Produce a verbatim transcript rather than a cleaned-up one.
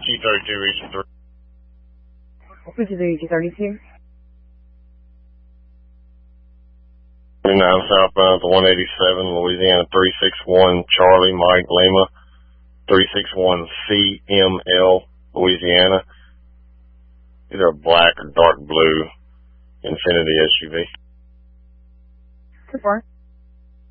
G thirty-two, region three. Region three, G thirty-two. twenty-nine southbound to one eighty-seven, Louisiana, three six one Charlie, Mike Lima, three six one C M L, Louisiana. Either a black or dark blue Infiniti S U V. Two four.